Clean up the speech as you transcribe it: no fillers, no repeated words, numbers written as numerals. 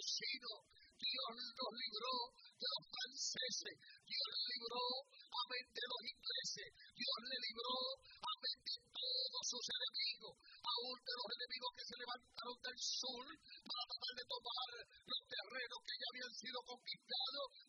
chinos, Dios nos libró de los franceses, Dios libró, amén, de los ingleses, Dios le libró, amén, de todos sus enemigos, aún de los enemigos que se